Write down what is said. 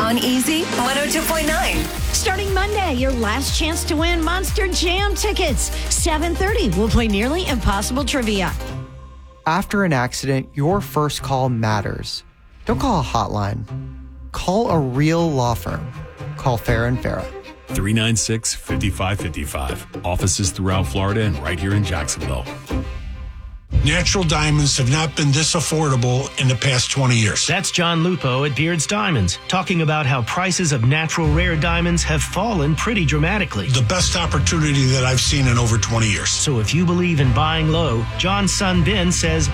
on Easy 102.9. Starting Monday, your last chance to win Monster Jam tickets. 7:30, we'll play Nearly Impossible Trivia. After an accident, your first call matters. Don't call a hotline. Call a real law firm. Call Farah & Farah. 396-5555. Offices throughout Florida and right here in Jacksonville. Natural diamonds have not been this affordable in the past 20 years. That's John Lupo at Beard's Diamonds, talking about how prices of natural rare diamonds have fallen pretty dramatically. The best opportunity that I've seen in over 20 years. So if you believe in buying low, John's son Ben says